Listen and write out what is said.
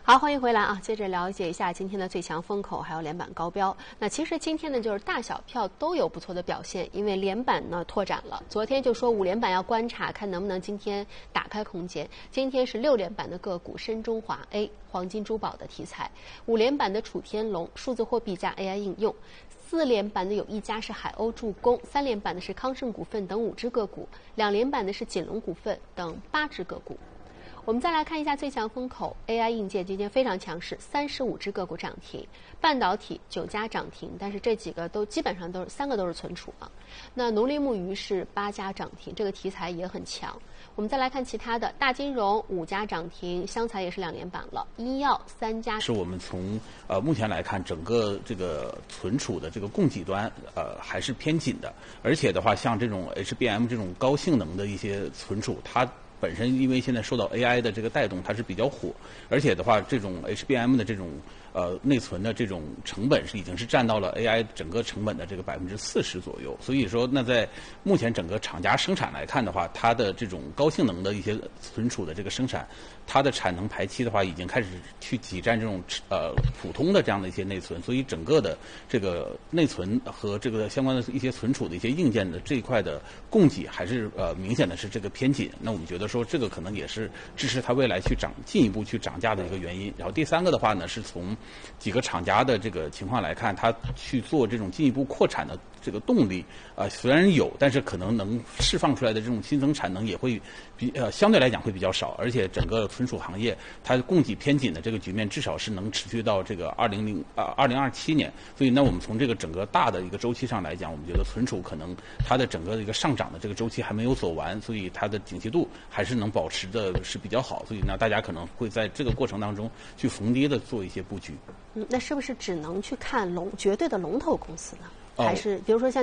好，欢迎回来啊！接着了解一下今天的最强风口，还有连板高标。那其实今天呢，就是大小票都有不错的表现，因为连板呢拓展了。昨天就说5连板要观察，看能不能今天打开空间。今天是6连板的个股深中华 A 黄金珠宝的题材，5连板的楚天龙数字货币加 AI 应用，4连板的有一家是海鸥助攻，3连板的是康盛股份等5只个股，2连板的是锦龙股份等8只个股。我们再来看一下最强风口 AI 硬件，今天非常强势，35只个股涨停，半导体9家涨停，但是这几个都基本上都是3个都是存储啊。那农林牧渔是8家涨停，这个题材也很强。我们再来看其他的，大金融5家涨停，湘财也是2连板了，医药3家。 是我们从目前来看，整个这个存储的这个供给端还是偏紧的，而且的话，像这种 HBM 这种高性能的一些存储，它本身因为现在受到 AI 的这个带动，它是比较火，而且的话，这种 HBM 的这种内存的这种成本已经是占到了 AI 整个成本的这个40%左右。所以说，那在目前整个厂家生产来看的话，它的这种高性能的一些存储的这个生产，它的产能排期的话，已经开始去挤占这种普通的这样的一些内存，所以整个的这个内存和这个相关的一些存储的一些硬件的这一块的供给，还是明显的是这个偏紧。那我们觉得说这个可能也是支持它未来去进一步去涨价的一个原因。然后第3个的话呢，是从几个厂家的这个情况来看，它去做这种进一步扩产的这个动力虽然有，但是可能能释放出来的这种新增产能也会相对来讲会比较少，而且整个存储行业它供给偏紧的这个局面至少是能持续到这个2027年。所以呢，我们从这个整个大的一个周期上来讲，我们觉得存储可能它的整个的一个上涨的这个周期还没有走完，所以它的景气度还是能保持的是比较好。所以呢，大家可能会在这个过程当中去逢低的做一些布局。 那是不是只能去看绝对的龙头公司呢？还是比如说像